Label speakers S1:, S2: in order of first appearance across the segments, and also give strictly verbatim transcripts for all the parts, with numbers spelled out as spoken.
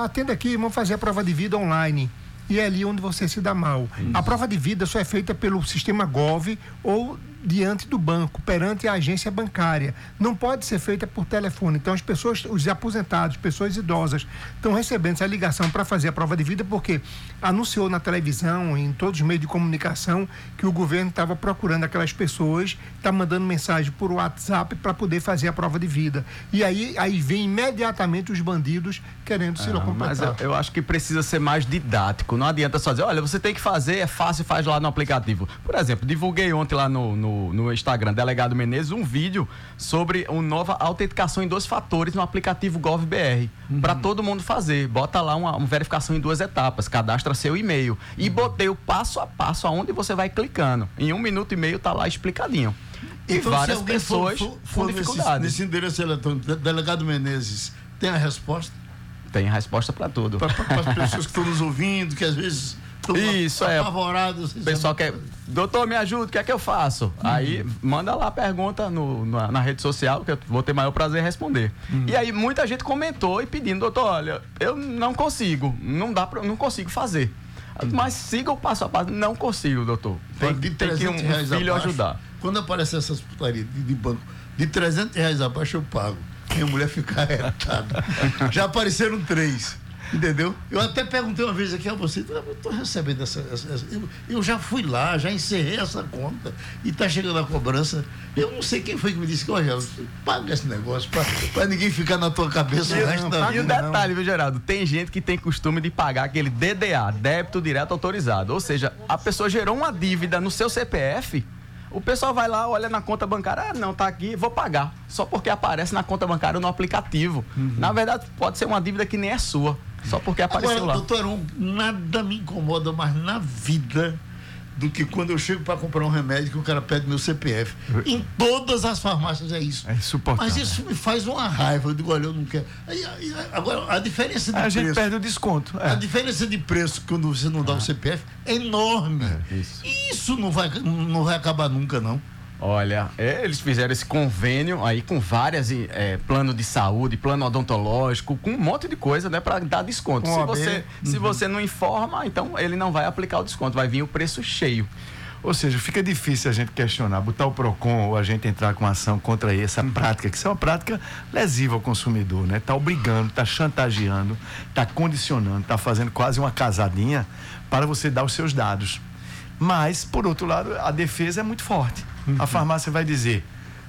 S1: atenda aqui, vamos fazer a prova de vida online. E é ali onde você se dá mal. Isso. A prova de vida só é feita pelo sistema Gov ou diante do banco, perante a agência bancária. Não pode ser feita por telefone. Então as pessoas, os aposentados, pessoas idosas, estão recebendo essa ligação para fazer a prova de vida porque anunciou na televisão, em todos os meios de comunicação, que o governo estava procurando aquelas pessoas, está mandando mensagem por WhatsApp para poder fazer a prova de vida. E aí, aí vem imediatamente os bandidos querendo se
S2: ah,
S1: completar.
S2: Mas eu, eu acho que precisa ser mais didático. Não adianta só dizer, olha, você tem que fazer, é fácil, faz lá no aplicativo. Por exemplo, divulguei ontem lá no, no No, no Instagram, Delegado Menezes, um vídeo sobre uma nova autenticação em dois fatores no aplicativo GovBR, uhum. para todo mundo fazer. Bota lá uma, uma verificação em duas etapas, cadastra seu e-mail e uhum. botei o passo a passo aonde você vai clicando. Em um minuto e meio tá lá explicadinho. E então, várias pessoas for, for, for com dificuldade.
S3: Nesse, nesse endereço eletrônico, Delegado Menezes, tem a resposta?
S2: Tem a resposta para tudo.
S3: Para as pessoas que estão nos ouvindo, que às vezes
S2: Isso, é.
S3: apavorados.
S2: O pessoal quer, doutor, me ajuda, o que é que eu faço? Uhum. Aí manda lá a pergunta no, na, na rede social, que eu vou ter maior prazer em responder. Uhum. E aí muita gente comentou e pedindo, doutor, olha, eu não consigo, não dá pra, não consigo fazer. Uhum. Mas siga o passo a passo, não consigo, doutor. Tem,
S3: de
S2: tem que um, um filho
S3: abaixo,
S2: ajudar.
S3: Quando aparece essas putarias de, de banco, de trezentos reais abaixo eu pago. Minha mulher fica arretada. Já apareceram três. Entendeu? Eu até perguntei uma vez aqui a você, eu estou recebendo essa. essa eu, eu já fui lá, já encerrei essa conta e está chegando a cobrança. Eu não sei quem foi que me disse que, olha, paga esse negócio para ninguém ficar na tua cabeça o resto da vida.
S2: E o detalhe, viu, Geraldo? Tem gente que tem costume de pagar aquele D D A, débito direto autorizado. Ou seja, a pessoa gerou uma dívida no seu C P F. O pessoal vai lá, olha na conta bancária, ah, não, tá aqui, vou pagar. Só porque aparece na conta bancária no aplicativo. Uhum. Na verdade, pode ser uma dívida que nem é sua. Só porque apareceu
S3: Agora,
S2: lá.
S3: Doutor Heron, nada me incomoda mais na vida do que quando eu chego para comprar um remédio que o cara pede meu C P F. Em todas as farmácias é isso.
S4: É insuportável.
S3: Mas isso me faz uma raiva. Eu digo, olha, eu não quero. Aí, aí, agora, a diferença de
S4: a
S3: preço...
S4: A gente perde o desconto. É.
S3: A diferença de preço quando você não dá ah. o C P F é enorme. É, isso. Isso não vai, não vai acabar nunca, não.
S2: Olha, é, eles fizeram esse convênio aí com várias, é, plano de saúde, plano odontológico, com um monte de coisa, né, para dar desconto. Se você, uhum. se você não informa, então ele não vai aplicar o desconto, vai vir o preço cheio.
S4: Ou seja, fica difícil a gente questionar, botar o PROCON ou a gente entrar com ação contra essa uhum. prática, que isso é uma prática lesiva ao consumidor, né? Tá obrigando, tá chantageando, tá condicionando, tá fazendo quase uma casadinha para você dar os seus dados. Mas, por outro lado, a defesa é muito forte. Uhum. A farmácia vai dizer,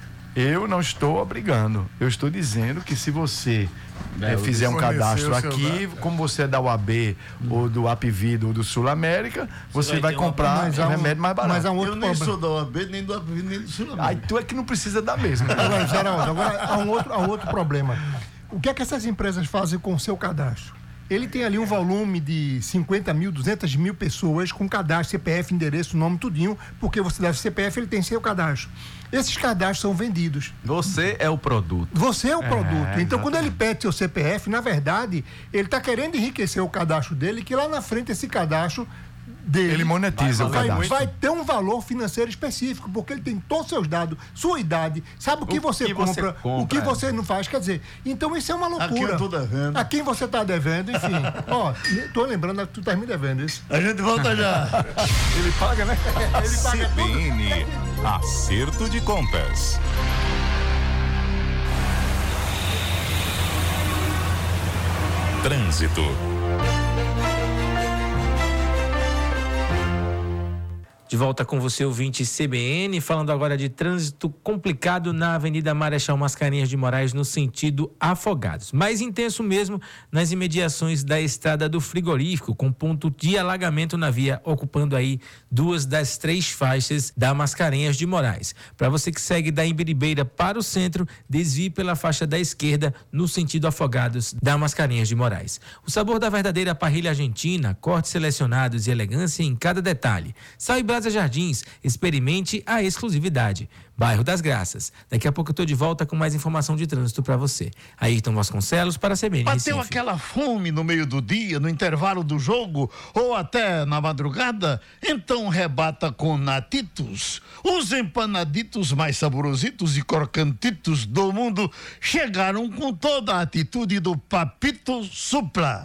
S4: eu não estou obrigando, eu estou dizendo que se você é, é, fizer um cadastro aqui, como você é da U A B uhum. ou do Apvida ou do Sul América, você, você vai, vai comprar um remédio mais barato.
S3: Mas há um outro eu nem problema. Sou da U A B, nem do Apvida, nem do Sul América.
S4: Aí tu é que não precisa dar mesmo.
S1: Agora, Geraldo, agora há um outro, há um outro problema. O que é que essas empresas fazem com o seu cadastro? Ele tem ali um volume de cinquenta mil, duzentas mil pessoas com cadastro, C P F, endereço, nome, tudinho, porque você deve C P F, ele tem seu cadastro. Esses cadastros são vendidos.
S2: Você é o produto.
S1: Você é o
S2: é,
S1: produto. Então,
S2: exatamente.
S1: Quando ele pede seu C P F, na verdade, ele está querendo enriquecer o cadastro dele, que lá na frente esse cadastro dele,
S4: ele monetiza
S1: vai,
S4: o cadastro.
S1: Vai ter um valor financeiro específico, porque ele tem todos os seus dados, sua idade, sabe o que, o você, que compra, você compra, o que é. você não faz. Quer dizer, então isso é uma loucura.
S3: A quem eu tô devendo.
S1: A quem você está devendo, enfim. Ó, tô lembrando que tu tá me devendo isso.
S3: A gente volta já.
S1: Ele paga, né? Ele paga
S5: C B N, tudo. Acerto de contas. Trânsito.
S6: De volta com você, ouvinte C B N, falando agora de trânsito complicado na Avenida Marechal Mascarenhas de Moraes, no sentido Afogados. Mais intenso mesmo nas imediações da Estrada do Frigorífico, com ponto de alagamento na via, ocupando aí duas das três faixas da Mascarenhas de Moraes. Para você que segue da Imbiribeira para o centro, desvie pela faixa da esquerda no sentido Afogados da Mascarenhas de Moraes. O sabor da verdadeira parrilha argentina, cortes selecionados e elegância em cada detalhe. Sai Jardins, experimente a exclusividade. Bairro das Graças. Daqui a pouco eu tô de volta com mais informação de trânsito para você. Ayrton Vasconcelos para a C B N.
S3: Bateu Recife. Aquela fome no meio do dia, no intervalo do jogo ou até na madrugada? Então rebata com Natitos. Os empanaditos mais saborositos e crocantitos do mundo chegaram com toda a atitude do Papito Supla.